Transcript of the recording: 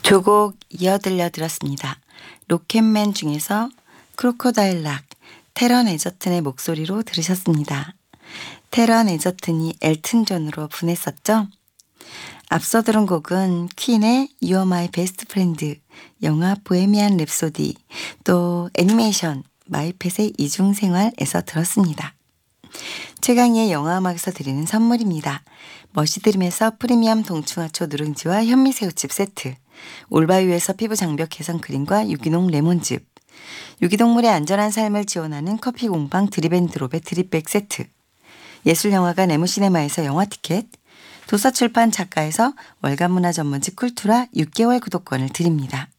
두 곡 이어 들려드렸습니다. 로켓맨 중에서 크로코다일 락, 테런 에저튼의 목소리로 들으셨습니다. 테런 에저튼이 엘튼 존으로 분했었죠. 앞서 들은 곡은 퀸의 You Are My Best Friend, 영화 보헤미안 랩소디, 또 애니메이션 마이펫의 이중생활에서 들었습니다. 최강희의 영화음악에서 드리는 선물입니다. 머시드림에서 프리미엄 동충하초 누룽지와 현미새우칩 세트, 올바이유에서 피부 장벽 개선 크림과 유기농 레몬즙, 유기동물의 안전한 삶을 지원하는 커피 공방 드립앤드롭의 드립백 세트, 예술영화관 에무시네마에서 영화 티켓, 도서출판 작가에서 월간문화 전문지 쿨투라 6개월 구독권을 드립니다.